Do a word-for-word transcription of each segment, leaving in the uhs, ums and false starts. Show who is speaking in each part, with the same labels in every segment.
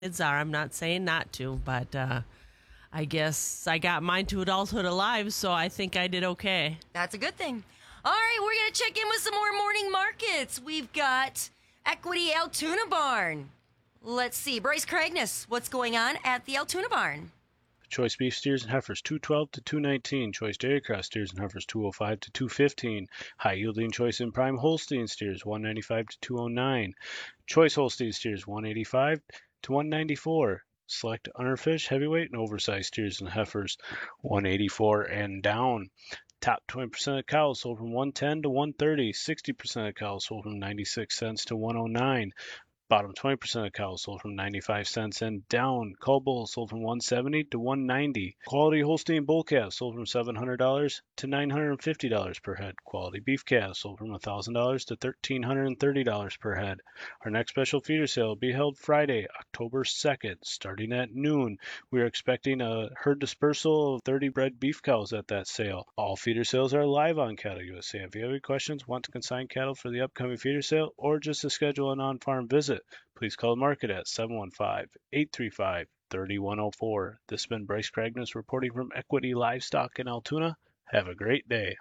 Speaker 1: kids are. I'm not saying not to, but uh, I guess I got mine to adulthood alive, so I think I did okay.
Speaker 2: That's a good thing. All right, we're going to check in with some more morning markets. We've got Equity Altoona Barn. Let's see. Bryce Cragness, what's going on at the Altoona Barn?
Speaker 3: Choice beef steers and heifers two twelve to two nineteen. Choice dairy cross steers and heifers two oh five to two fifteen. High yielding choice and prime Holstein steers one ninety-five to two oh nine. Choice Holstein steers one eighty-five to one ninety-four. Select underfish, heavyweight, and oversized steers and heifers one eighty-four and down. Top twenty percent of cows sold from one ten to one thirty. sixty percent of cows sold from ninety-six cents to one oh nine. Bottom twenty percent of cows sold from ninety-five cents and down. Cull bulls sold from one seventy to one ninety. Quality Holstein bull calves sold from seven hundred dollars to nine hundred fifty dollars per head. Quality beef calves sold from one thousand dollars to one thousand three hundred thirty dollars per head. Our next special feeder sale will be held Friday, October second, starting at noon. We are expecting a herd dispersal of thirty bred beef cows at that sale. All feeder sales are live on Cattle U S A. If you have any questions, want to consign cattle for the upcoming feeder sale, or just to schedule an on-farm visit, please call the market at seven one five, eight three five, three one zero four. This has been Bryce Cragness reporting from Equity Livestock in Altoona. Have a great day.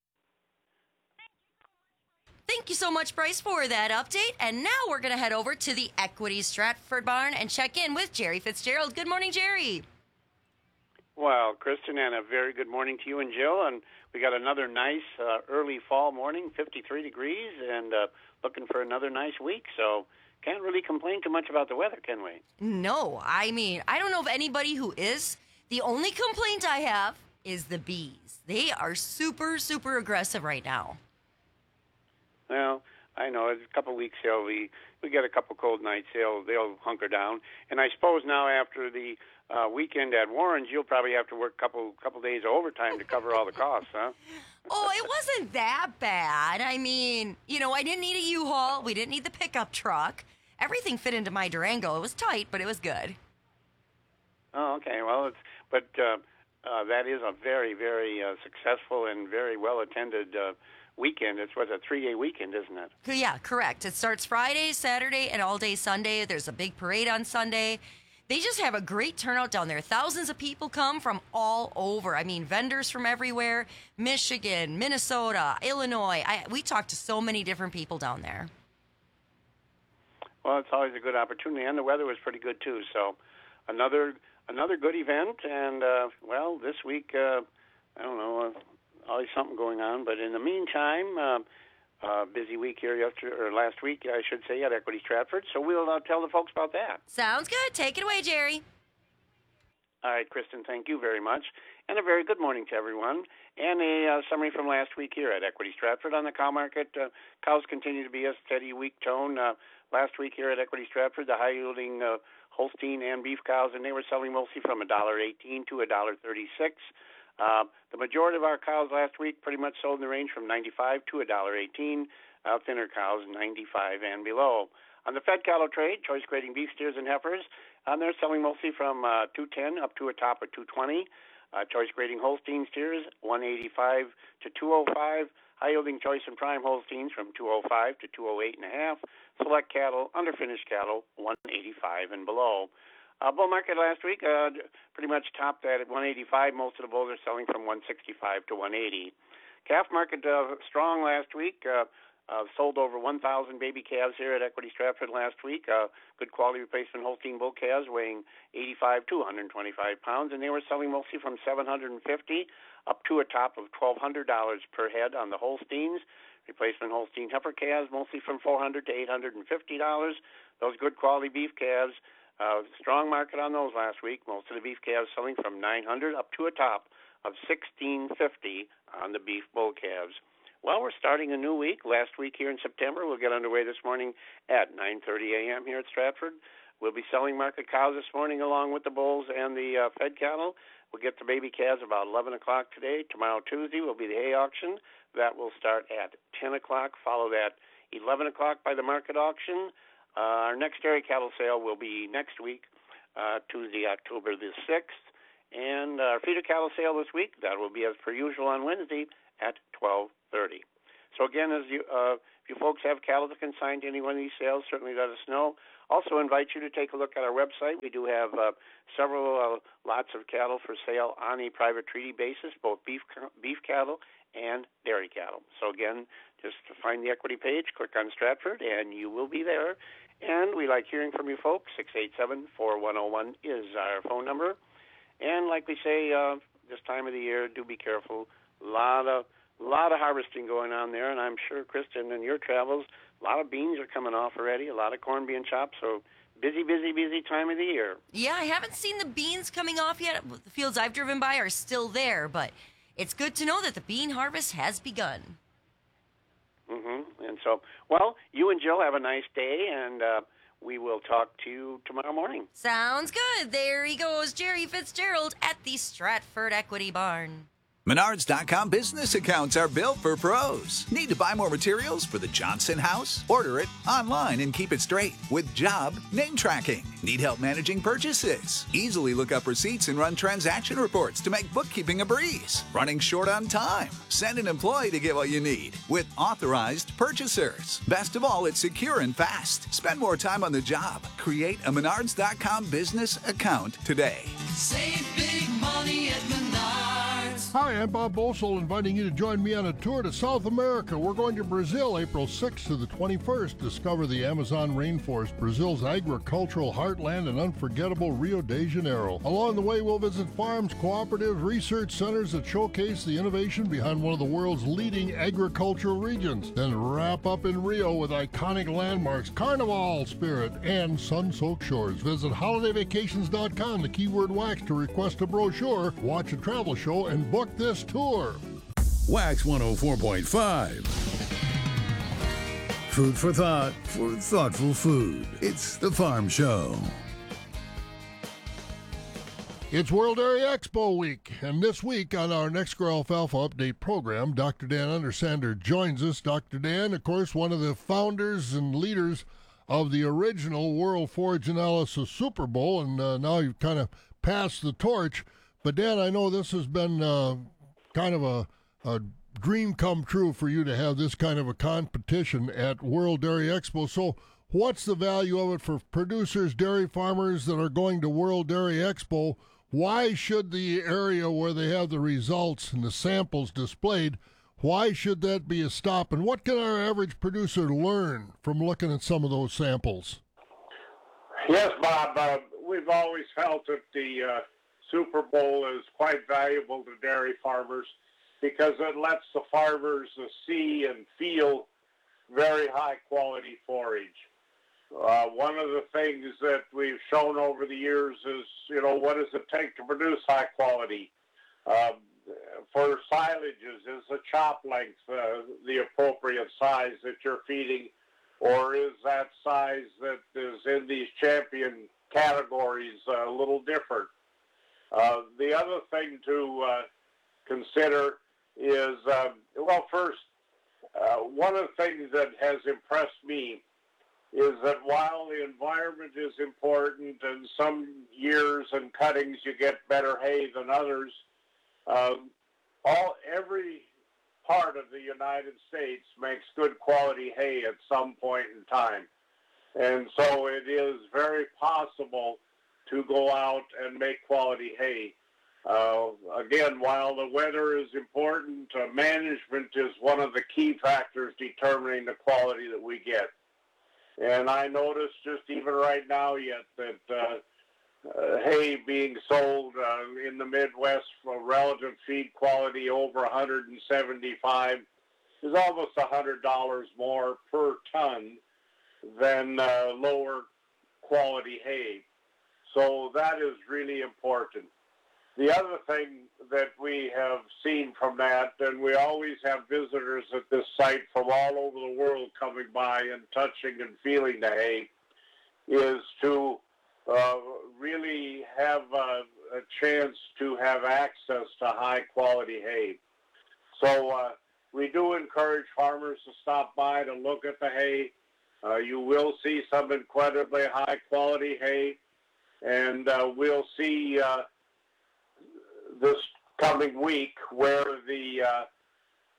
Speaker 2: Thank you so much, Bryce, for that update. And now we're going to head over to the Equity Stratford Barn and check in with Jerry Fitzgerald. Good morning, Jerry.
Speaker 4: Well, Kristen, and a very good morning to you and Jill. And we got another nice uh, early fall morning, fifty-three degrees, and uh, looking for another nice week. So can't really complain too much about the weather, can we?
Speaker 2: No, I mean, I don't know of anybody who is. The only complaint I have is the bees. They are super, super aggressive right now.
Speaker 4: Well, I know. It's a couple of weeks here. We, we get a couple cold nights. They'll, they'll hunker down. And I suppose now after the uh, weekend at Warren's, you'll probably have to work a couple, couple days of overtime to cover all the costs, huh?
Speaker 2: Oh, it wasn't that bad. I mean, you know, I didn't need a U-Haul. We didn't need the pickup truck. Everything fit into my Durango. It was tight, but it was good.
Speaker 4: Oh, okay. Well, it's but uh, uh, that is a very, very uh, successful and very well-attended uh, weekend. It's what, a three-day weekend, isn't it?
Speaker 2: Yeah, correct. It starts Friday, Saturday, and all day Sunday. There's a big parade on Sunday. They just have a great turnout down there. Thousands of people come from all over. I mean, vendors from everywhere. Michigan, Minnesota, Illinois. I, we talked to so many different people down there.
Speaker 4: Well, it's always a good opportunity, and the weather was pretty good, too. So another another good event, and, uh, well, this week, uh, I don't know, uh, always something going on. But in the meantime, uh, uh, busy week here yesterday, or last week, I should say, at Equity Stratford. So we'll uh, tell the folks about that.
Speaker 2: Sounds good. Take it away, Jerry.
Speaker 4: All right, Kristen, thank you very much. And a very good morning to everyone. And a uh, summary from last week here at Equity Stratford. On the cow market, uh, cows continue to be a steady, weak tone. Uh, last week here at Equity Stratford, the high-yielding uh, Holstein and beef cows, and they were selling mostly from one dollar eighteen to one dollar thirty-six. Uh, the majority of our cows last week pretty much sold in the range from ninety-five to one dollar eighteen. Uh, thinner cows, ninety-five and below. On the fed cattle trade, choice grading beef steers and heifers, um, they're selling mostly from uh, two ten up to a top of two twenty. Uh, choice grading Holstein steers, one eighty-five to two oh five. High-yielding choice and prime Holsteins from two oh five to two oh eight and a half. Select cattle, underfinished cattle, one eighty-five and below. Uh, bull market last week uh, pretty much topped that at one eighty-five. Most of the bulls are selling from one sixty-five to one eighty. Calf market uh, strong last week. Uh, uh, sold over one thousand baby calves here at Equity Stratford last week. Uh, good quality replacement Holstein bull calves weighing eighty-five to one twenty-five pounds, and they were selling mostly from seven hundred fifty up to a top of twelve hundred dollars per head on the Holsteins. Replacement Holstein heifer calves mostly from four hundred dollars to eight hundred fifty dollars. Those good quality beef calves, uh, strong market on those last week. Most of the beef calves selling from nine hundred dollars up to a top of sixteen fifty on the beef bull calves. Well, we're starting a new week. Last week here in September, we'll get underway this morning at nine thirty a.m. here at Stratford. We'll be selling market cows this morning along with the bulls and the uh, fed cattle. We'll get the baby calves about eleven o'clock today. Tomorrow, Tuesday, will be the hay auction. That will start at ten o'clock, followed at eleven o'clock by the market auction. Uh, our next dairy cattle sale will be next week, uh, Tuesday, October the sixth. And our feeder cattle sale this week, that will be as per usual on Wednesday at twelve thirty. So again, as you, uh, if you folks have cattle to consign to any one of these sales, certainly let us know. Also invite you to take a look at our website. We do have uh, several uh, lots of cattle for sale on a private treaty basis, both beef beef cattle and dairy cattle. So again, just to find the equity page, click on Stratford, and you will be there. And we like hearing from you folks. six eight seven, four one zero one is our phone number. And like we say, uh, this time of the year, do be careful. A lot of, lot of harvesting going on there, and I'm sure, Kristen, in your travels, a lot of beans are coming off already, a lot of corn being chopped, so busy, busy, busy time of the year.
Speaker 2: Yeah, I haven't seen the beans coming off yet. The fields I've driven by are still there, but it's good to know that the bean harvest has begun.
Speaker 4: Mm-hmm. And so, well, you and Jill have a nice day, and uh, we will talk to you tomorrow morning.
Speaker 2: Sounds good. There he goes, Jerry Fitzgerald at the Stratford Equity Barn.
Speaker 5: Menards dot com business accounts are built for pros. Need to buy more materials for the Johnson house? Order it online and keep it straight with job name tracking. Need help managing purchases? Easily look up receipts and run transaction reports to make bookkeeping a breeze. Running short on time? Send an employee to get what you need with authorized purchasers. Best of all, it's secure and fast. Spend more time on the job. Create a Menards dot com business account today.
Speaker 6: Save big money at Menards.
Speaker 7: Hi, I'm Bob Boesel, inviting you to join me on a tour to South America. We're going to Brazil April sixth to the twenty-first. Discover the Amazon rainforest, Brazil's agricultural heartland, and unforgettable Rio de Janeiro. Along the way, we'll visit farms, cooperatives, research centers that showcase the innovation behind one of the world's leading agricultural regions. Then wrap up in Rio with iconic landmarks, Carnival spirit, and sun-soaked shores. Visit holiday vacations dot com, the keyword wax, to request a brochure, watch a travel show, and book this tour.
Speaker 8: Wax one oh four point five. Food for thought for thoughtful food. It's The Farm Show.
Speaker 7: It's World Dairy Expo week, and this week on our Next Grow Alfalfa Update program, Doctor Dan Undersander joins us. Doctor Dan, of course, one of the founders and leaders of the original World Forage Analysis Super Bowl, and uh, now you've kind of passed the torch. But, Dan, I know this has been uh, kind of a, a dream come true for you to have this kind of a competition at World Dairy Expo. So what's the value of it for producers, dairy farmers that are going to World Dairy Expo? Why should the area where they have the results and the samples displayed, why should that be a stop? And what can our average producer learn from looking at some of those samples?
Speaker 9: Yes, Bob. Uh, we've always felt that the uh, Super Bowl is quite valuable to dairy farmers because it lets the farmers uh, see and feel very high quality forage. Uh, one of the things that we've shown over the years is, you know, what does it take to produce high quality? Um, for silages, is the chop length uh, the appropriate size that you're feeding, or is that size that is in these champion categories uh, a little different? Uh, the other thing to uh, consider is, um, well, first, uh, one of the things that has impressed me is that while the environment is important and some years and cuttings you get better hay than others, um, all every part of the United States makes good quality hay at some point in time. And so it is very possible to go out and make quality hay. Uh, again, while the weather is important, uh, management is one of the key factors determining the quality that we get. And I noticed just even right now yet that uh, uh, hay being sold uh, in the Midwest for relative feed quality over one hundred seventy-five is almost one hundred dollars more per ton than uh, lower quality hay. So that is really important. The other thing that we have seen from that, and we always have visitors at this site from all over the world coming by and touching and feeling the hay, is to uh, really have a, a chance to have access to high quality hay. So uh, we do encourage farmers to stop by to look at the hay. Uh, you will see some incredibly high quality hay, and uh, we'll see uh, this coming week where the uh,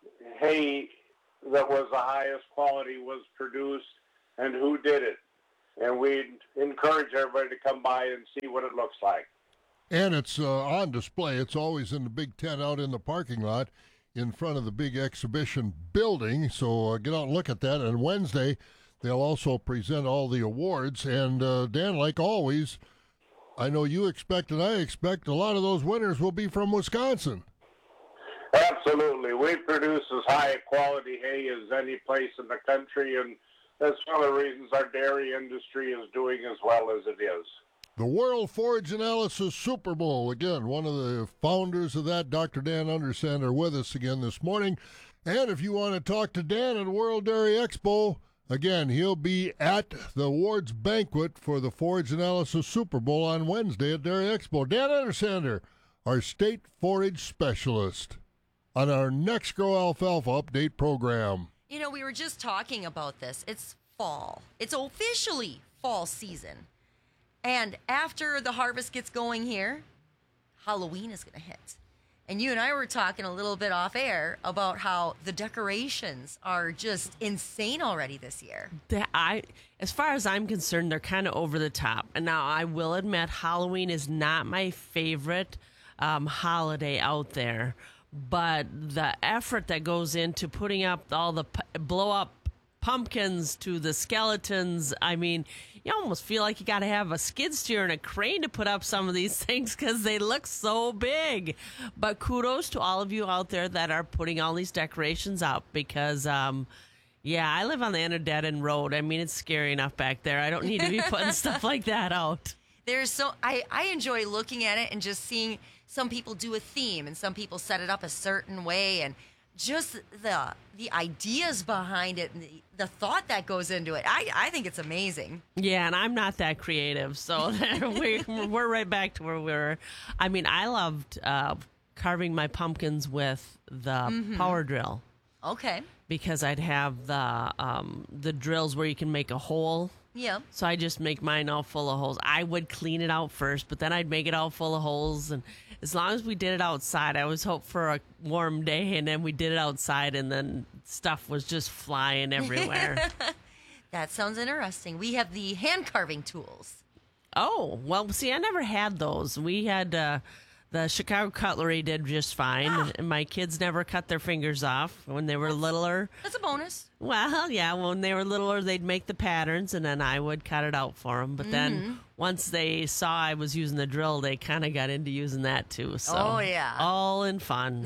Speaker 9: hay that was the highest quality was produced and who did it. and we encourage everybody to come by and see what it looks like.
Speaker 7: And it's uh, on display. It's always in the big tent out in the parking lot in front of the big exhibition building. So uh, get out and look at that. And Wednesday, they'll also present all the awards. And, uh, Dan, like always, I know you expect and I expect a lot of those winners will be from Wisconsin.
Speaker 9: Absolutely. We produce as high a quality hay as any place in the country, and that's one of the reasons our dairy industry is doing as well as it is.
Speaker 7: The World Forage Analysis Super Bowl. Again, one of the founders of that, Doctor Dan Undersander, with us again this morning. And if you want to talk to Dan at World Dairy Expo, again, he'll be at the awards banquet for the Forage Analysis Super Bowl on Wednesday at Dairy Expo. Dan Undersander, our state forage specialist, on our Next Grow Alfalfa Update program.
Speaker 2: You know, we were just talking about this. It's fall. It's officially fall season. And after the harvest gets going here, Halloween is going to hit. And you and I were talking a little bit off air about how the decorations are just insane already this year.
Speaker 1: That I, as far as I'm concerned, they're kind of over the top. And now I will admit, Halloween is not my favorite um, holiday out there. But the effort that goes into putting up all the p- blow up pumpkins to the skeletons, I mean, you almost feel like you got to have a skid steer and a crane to put up some of these things because they look so big. But kudos to all of you out there that are putting all these decorations up because, um, yeah, I live on the end of Dead End Road. I mean, it's scary enough back there. I don't need to be putting stuff like that out.
Speaker 2: There's so I, I enjoy looking at it and just seeing some people do a theme and some people set it up a certain way, and just the the ideas behind it and the, the thought that goes into it. I, I think it's amazing.
Speaker 1: Yeah, and I'm not that creative, so we, we're right back to where we were. I mean, I loved uh, carving my pumpkins with the mm-hmm. power drill.
Speaker 2: Okay.
Speaker 1: Because I'd have the um, the drills where you can make a hole.
Speaker 2: Yeah.
Speaker 1: So I just make mine all full of holes. I would clean it out first, but then I'd make it all full of holes. And as long as we did it outside, I always hoped for a warm day, and then we did it outside, and then stuff was just flying everywhere.
Speaker 2: That sounds interesting. We have the hand carving tools.
Speaker 1: Oh, well, see, I never had those. We had uh, the Chicago Cutlery did just fine. Ah. And my kids never cut their fingers off when they were
Speaker 2: that's,
Speaker 1: littler.
Speaker 2: That's a bonus.
Speaker 1: Well, yeah, when they were littler, they'd make the patterns, and then I would cut it out for them. But mm-hmm. then once they saw I was using the drill, they kind of got into using that, too. So,
Speaker 2: oh, yeah.
Speaker 1: All in fun.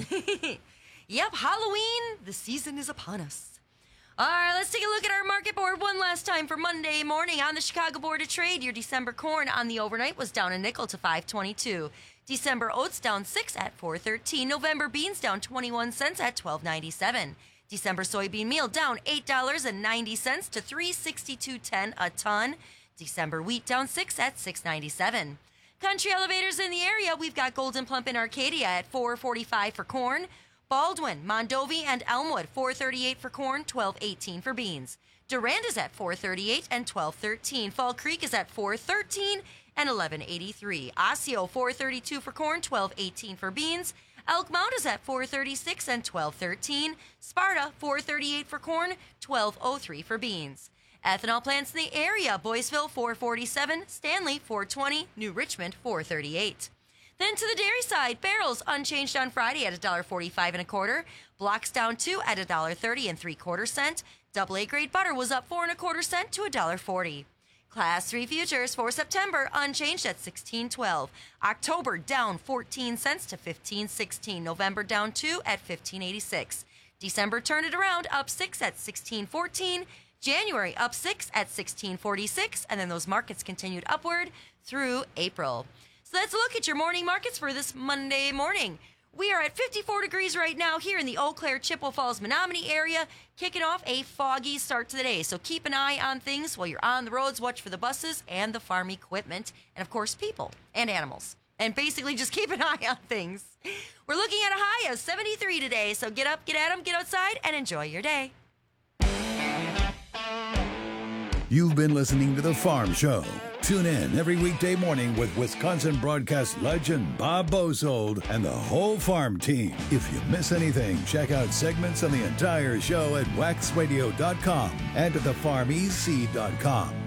Speaker 2: Yep, Halloween, the season is upon us. All right, let's take a look at our market board one last time for Monday morning. On the Chicago Board of Trade, your December corn on the overnight was down a nickel to five twenty-two. December oats down six at four thirteen. November beans down twenty-one cents at twelve ninety-seven. December soybean meal down eight dollars and ninety cents to three sixty-two ten a ton. December wheat down six at six ninety-seven. Country elevators in the area, we've got Golden Plump in Arcadia at four forty-five for corn. Baldwin, Mondovi, and Elmwood four thirty-eight for corn, twelve eighteen for beans. Durand is at four thirty-eight and twelve thirteen. Fall Creek is at four thirteen and eleven eighty-three. Osseo four thirty-two for corn, twelve eighteen for beans. Elk Mount is at four thirty-six and twelve thirteen. Sparta four thirty-eight for corn, twelve oh three for beans. Ethanol plants in the area, Boyceville four forty-seven, Stanley four twenty, New Richmond four thirty-eight. Then to the dairy side, barrels unchanged on Friday at one forty-five and a quarter. Blocks down two at one thirty and three quarter cent. Double A grade butter was up four and a quarter cent to one forty. Class three futures for September unchanged at sixteen twelve. October down fourteen cents to fifteen sixteen. November down two at fifteen eighty-six. December turned it around, up six at sixteen fourteen. January up six at sixteen forty-six, and then those markets continued upward through April. So let's look at your morning markets for this Monday morning. We are at fifty-four degrees right now here in the Eau Claire, Chippewa Falls, Menominee area, kicking off a foggy start to the day. So keep an eye on things while you're on the roads. Watch for the buses and the farm equipment, and of course people and animals. And basically just keep an eye on things. We're looking at a high of seventy-three today, so get up, get at 'em, get outside, and enjoy your day.
Speaker 8: You've been listening to The Farm Show. Tune in every weekday morning with Wisconsin broadcast legend Bob Bosold and the whole farm team. If you miss anything, check out segments on the entire show at wax radio dot com and at the farm e c dot com.